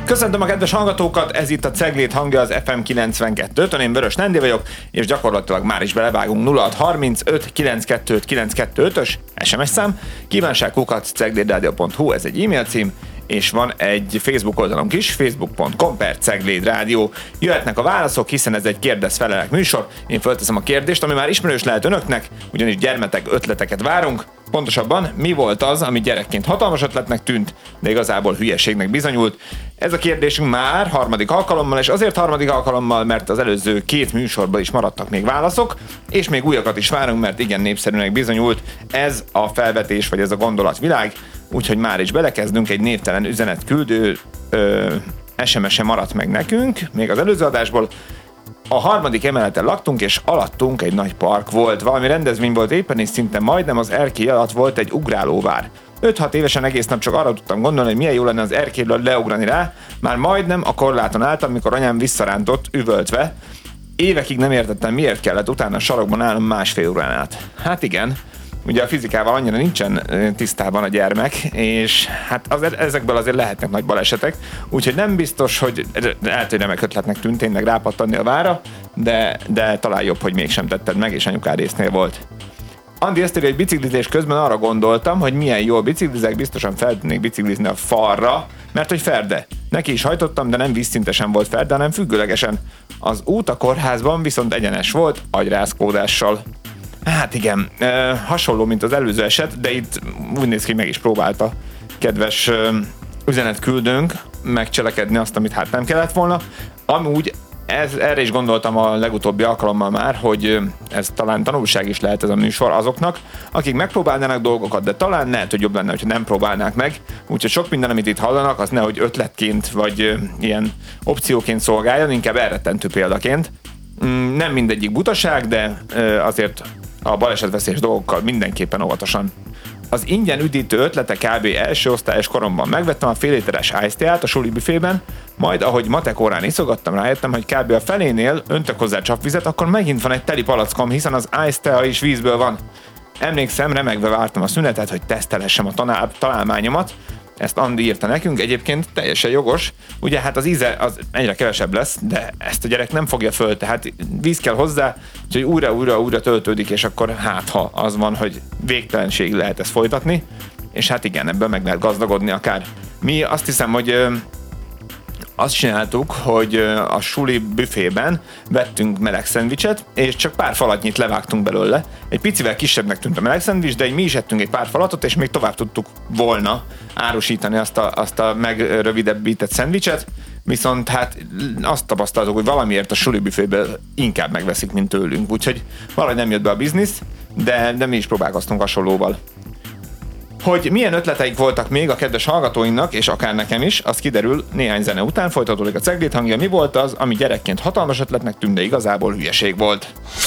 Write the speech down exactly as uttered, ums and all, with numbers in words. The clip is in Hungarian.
Köszöntöm a kedves hallgatókat, ez itt a Ceglét hangja az ef em kilencvenkettő ötön, én Vörös Nándi vagyok, és gyakorlatilag már is belevágunk. Nulla hat harmincöt kilencvenkettő kilencvenkettő ötös es em es szám, kívánság kukac ceglédradio pont hu, ez egy e-mail cím, és van egy Facebook oldalunk is, facebook pont com per ceglédrádió. Jöhetnek a válaszok, hiszen ez egy kérdez-felelek műsor. Én fölteszem a kérdést, ami már ismerős lehet önöknek, ugyanis gyermetek ötleteket várunk. Pontosabban, mi volt az, ami gyerekként hatalmas ötletnek tűnt, de igazából hülyeségnek bizonyult. Ez a kérdésünk már harmadik alkalommal, és azért harmadik alkalommal, mert az előző két műsorban is maradtak még válaszok, és még újakat is várunk, mert igen népszerűnek bizonyult ez a felvetés, vagy ez a gondolatvilág. Úgyhogy már is belekezdünk, egy névtelen üzenetküldő ö, es em es-e maradt meg nekünk, még az előző adásból. A harmadik emeleten laktunk, és alattunk egy nagy park volt. Valami rendezvény volt éppen, és szinte majdnem az erkély alatt volt egy ugrálóvár. öt-hat évesen egész nap csak arra tudtam gondolni, hogy milyen jó lenne az erkélyről leugrani rá. Már majdnem a korláton álltam, mikor anyám visszarántott, üvöltve. Évekig nem értettem, miért kellett utána a sarokban állnom másfél órán át. Hát igen. Ugye a fizikával annyira nincsen tisztában a gyermek, és hát az, ezekből azért lehetnek nagy balesetek, úgyhogy nem biztos, hogy lehet, hogy remek ötletnek tűnt tényleg rápattanni a vára, de, de talán jobb, hogy mégsem tetted meg, és anyukád észnél volt. Andi ezt írja, hogy biciklizés közben arra gondoltam, hogy milyen jól biciklizek, biztosan fel tudnék biciklizni a falra, mert hogy ferde. Neki is hajtottam, de nem vízszintesen volt ferde, hanem függőlegesen. Az út a kórházban viszont egyenes volt, agyrázkódással. Hát igen, e, hasonló, mint az előző eset, de itt úgy néz ki, meg is próbálta kedves e, üzenetküldőnk megcselekedni azt, amit hát nem kellett volna. Amúgy ez, erre is gondoltam a legutóbbi alkalommal már, hogy ez talán tanulság is lehet ez a műsor azoknak, akik megpróbálnának dolgokat, de talán lehet, hogy jobb lenne, hogyha nem próbálnák meg. Úgyhogy sok minden, amit itt hallanak, az nehogy ötletként vagy e, ilyen opcióként szolgáljon, inkább elrettentő példaként. Nem mindegyik butaság, de e, azért a balesetveszélyes dolgokkal mindenképpen óvatosan. Az ingyen üdítő ötlete kb. Első osztályos koromban megvettem a fél literes iced tea-t a suli büfében, majd ahogy matek órán iszogattam, rájöttem, hogy kb. A felénél öntök hozzá csapvizet, akkor megint van egy teli palackom, hiszen az iced tea is vízből van. Emlékszem, remegve vártam a szünetet, hogy tesztelhessem a tanál- találmányomat. Ezt Andi írta nekünk, egyébként teljesen jogos. Ugye hát az íze az egyre kevesebb lesz, de ezt a gyerek nem fogja föl, tehát víz kell hozzá, úgyhogy újra-újra-újra töltődik, és akkor hát ha az van, hogy végtelenség lehet ezt folytatni, és hát igen, ebből meg lehet gazdagodni akár. Mi azt hiszem, hogy azt csináltuk, hogy a suli büfében vettünk meleg szendvicset, és csak pár falatnyit levágtunk belőle. Egy picivel kisebbnek tűnt a meleg szendvics, de mi is ettünk egy pár falatot, és még tovább tudtuk volna árusítani azt a, azt a megrövidebbített szendvicset, viszont hát azt tapasztaltuk, hogy valamiért a suli büfében inkább megveszik, mint tőlünk. Úgyhogy valahogy nem jött be a biznisz, de, de mi is próbálkoztunk hasonlóval. Hogy milyen ötleteik voltak még a kedves hallgatóinknak, és akár nekem is, az kiderül néhány zene után. Folytatódik a Ceglét hangja. Mi volt az, ami gyerekként hatalmas ötletnek tűnt, de igazából hülyeség volt?